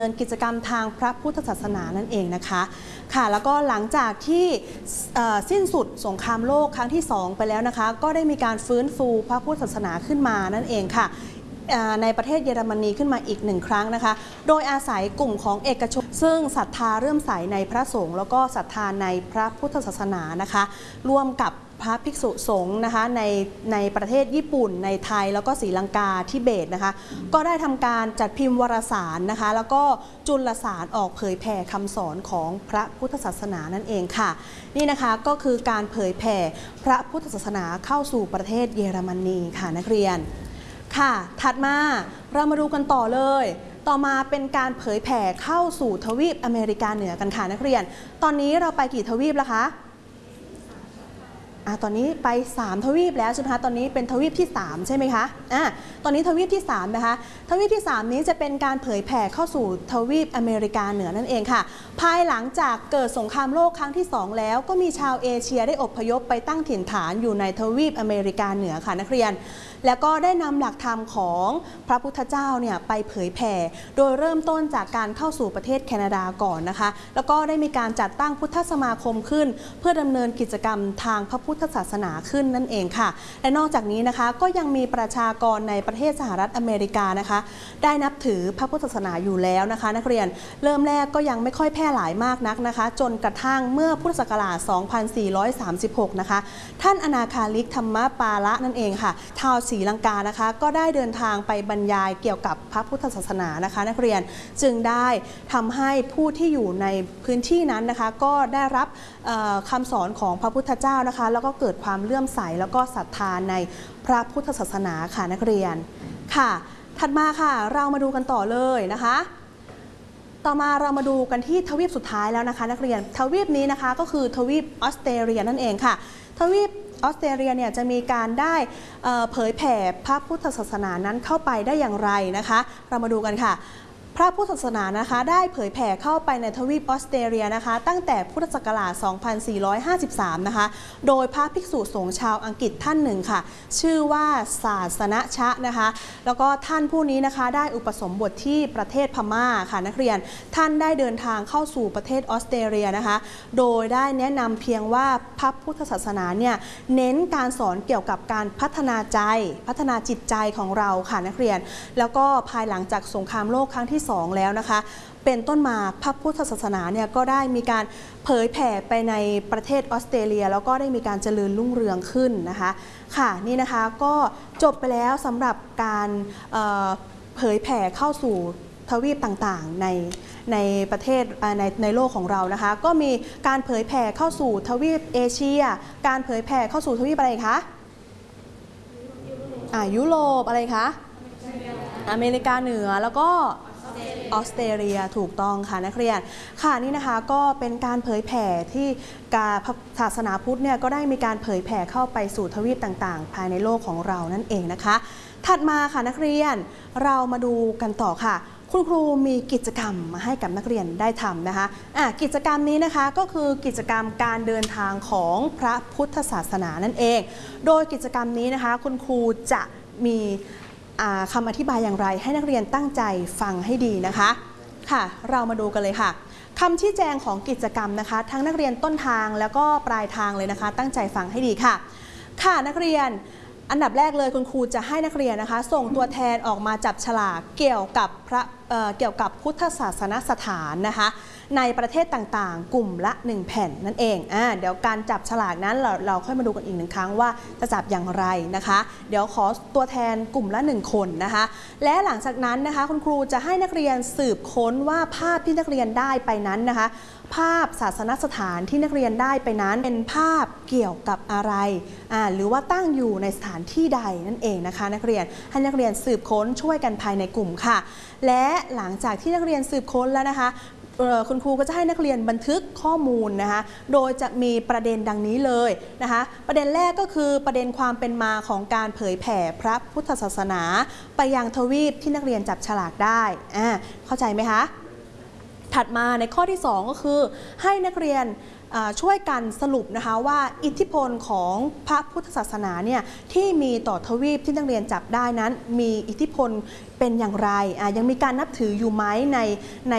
ดำเนินกิจกรรมทางพระพุทธศาสนานั่นเองนะคะค่ะแล้วก็หลังจากที่สิ้นสุดสงครามโลกครั้งที่2ไปแล้วนะคะก็ได้มีการฟื้นฟูพระพุทธศาสนาขึ้นมานั่นเองค่ะในประเทศเยอรมนีขึ้นมาอีก1ครั้งนะคะโดยอาศัยกลุ่มของเอกชนซึ่งศรัทธาเลื่อมใสในพระสงฆ์แล้วก็ศรัทธาในพระพุทธศาสนานะคะร่วมกับพระภิกษุสงฆ์นะคะในประเทศญี่ปุ่นในไทยแล้วก็ศรีลังกาทิเบตนะคะก็ได้ทำการจัดพิมพ์วารสารนะคะแล้วก็จุลสารออกเผยแผ่คำสอนของพระพุทธศาสนานั่นเองค่ะนี่นะคะก็คือการเผยแผ่พระพุทธศาสนาเข้าสู่ประเทศเยอรมนีค่ะนักเรียนค่ะถัดมาเรามาดูกันต่อเลยต่อมาเป็นการเผยแผ่เข้าสู่ทวีปอเมริกาเหนือกันค่ะนักเรียนตอนนี้เราไปกี่ทวีปแล้วคะตอนนี้ไป3ทวีปแล้วใช่ไหมคะตอนนี้เป็นทวีปที่3ใช่ไหมคะตอนนี้ทวีปที่3นะคะทวีปที่3นี้จะเป็นการเผยแผ่เข้าสู่ทวีปอเมริกาเหนือนั่นเองค่ะภายหลังจากเกิดสงครามโลกครั้งที่2แล้วก็มีชาวเอเชียได้อพยพไปตั้งถิ่นฐานอยู่ในทวีปอเมริกาเหนือค่ะนักเรียนแล้วก็ได้นำหลักธรรมของพระพุทธเจ้าเนี่ยไปเผยแผ่โดยเริ่มต้นจากการเข้าสู่ประเทศแคนาดาก่อนนะคะแล้วก็ได้มีการจัดตั้งพุทธสมาคมขึ้นเพื่อดำเนินกิจกรรมทางพระพุทธศาสนาขึ้นนั่นเองค่ะและนอกจากนี้นะคะก็ยังมีประชากรในประเทศสหรัฐอเมริกานะคะได้นับถือพระพุทธศาสนาอยู่แล้วนะคะนักเรียนเริ่มแรกก็ยังไม่ค่อยแพร่หลายมากนักนะคะจนกระทั่งเมื่อพุทธศักราช 2436 นะคะท่านอนาคาลิกธรรมปาละนั่นเองค่ะชาวศรีลังกานะคะก็ได้เดินทางไปบรรยายเกี่ยวกับพระพุทธศาสนานะคะนักเรียนจึงได้ทำให้ผู้ที่อยู่ในพื้นที่นั้นนะคะก็ได้รับคำสอนของพระพุทธเจ้านะคะแล้วก็เกิดความเลื่อมใสแล้วก็ศรัทธาในพระพุทธศาสนาค่ะนักเรียนค่ะถัดมาค่ะเรามาดูกันต่อเลยนะคะต่อมาเรามาดูกันที่ทวีปสุดท้ายแล้วนะคะนักเรียนทวีปนี้นะคะก็คือทวีปออสเตรเลียนั่นเองค่ะทวีปออสเตรเลียเนี่ยจะมีการได้เผยแผ่พระพุทธศาสนานั้นเข้าไปได้อย่างไรนะคะเรามาดูกันค่ะพระพุทธศาสนานะคะได้เผยแผ่เข้าไปในทวีปออสเตรเลียนะคะตั้งแต่พุทธศักราช 2453 นะคะโดยพระภิกษุสงฆ์ชาวอังกฤษท่านหนึ่งค่ะชื่อว่าศาสนชะนะคะแล้วก็ท่านผู้นี้นะคะได้อุปสมบทที่ประเทศพม่าค่ะนักเรียนท่านได้เดินทางเข้าสู่ประเทศออสเตรเลียนะคะโดยได้แนะนำเพียงว่าพระพุทธศาสนาเนี่ยเน้นการสอนเกี่ยวกับการพัฒนาใจพัฒนาจิตใจของเราค่ะนักเรียนแล้วก็ภายหลังจากสงครามโลกครั้งที่2แล้วนะคะเป็นต้นมาพระพุทธศาสนาเนี่ยก็ได้มีการเผยแผ่ไปในประเทศออสเตรเลียแล้วก็ได้มีการเจริญรุ่งเรืองขึ้นนะคะค่ะนี่นะคะก็จบไปแล้วสำหรับการเผยแผ่เข้าสู่ทวีปต่างๆในประเทศในโลกของเรานะคะก็มีการเผยแผ่เข้าสู่ทวีปเอเชียการเผยแผ่เข้าสู่ทวีปอะไรคะยุโรปอะไรคะอเมริกาเหนือแล้วก็ออสเตรเลียถูกต้องค่ะนักเรียนค่ะนี่นะคะก็เป็นการเผยแผ่ที่ศาสนาพุทธเนี่ยก็ได้มีการเผยแผ่เข้าไปสู่ทวีปต่างๆภายในโลกของเรานั่นเองนะคะถัดมาค่ะนักเรียนเรามาดูกันต่อค่ะคุณครูมีกิจกรรมมาให้กับนักเรียนได้ทำนะคะกิจกรรมนี้นะคะก็คือกิจกรรมการเดินทางของพระพุทธศาสนานั่นเองโดยกิจกรรมนี้นะคะคุณครูจะมีคำอธิบายอย่างไรให้นักเรียนตั้งใจฟังให้ดีนะคะค่ะเรามาดูกันเลยค่ะคำชี้แจงของกิจกรรมนะคะทั้งนักเรียนต้นทางแล้วก็ปลายทางเลยนะคะตั้งใจฟังให้ดีค่ะค่ะนักเรียนอันดับแรกเลยคุณครูจะให้นักเรียนนะคะส่งตัวแทนออกมาจับฉลากเกี่ยวกับพุทธศาสนสถานนะคะในประเทศต่างๆกลุ่มละ1แผ่นนั่นเองเดี๋ยวการจับฉลากนั้นเราค่อยมาดูกันอีก1ครั้งว่าจะจับอย่างไรนะคะเดี๋ยวขอตัวแทนกลุ่มละ1คนนะคะและหลังจากนั้นนะคะคุณครูจะให้นักเรียนสืบค้นว่าภาพที่นักเรียนได้ไปนั้นนะคะภาพศาสนสถานที่นักเรียนได้ไปนั้นเป็นภาพเกี่ยวกับอะไรหรือว่าตั้งอยู่ในสถานที่ใดนั่นเองนะคะนักเรียนให้นักเรียนสืบค้นช่วยกันภายในกลุ่มค่ะและหลังจากที่นักเรียนสืบค้นแล้วนะคะคุณครูก็จะให้นักเรียนบันทึกข้อมูลนะคะโดยจะมีประเด็นดังนี้เลยนะคะประเด็นแรกก็คือประเด็นความเป็นมาของการเผยแผ่พระพุทธศาสนาไปยังทวีปที่นักเรียนจับฉลากได้เข้าใจไหมคะถัดมาในข้อที่2ก็คือให้นักเรียนช่วยกันสรุปนะคะว่าอิทธิพลของพระพุทธศาสนาเนี่ยที่มีต่อทวีปที่นักเรียนจับได้นั้นมีอิทธิพลเป็นอย่างไรยังมีการนับถืออยู่ไหมใน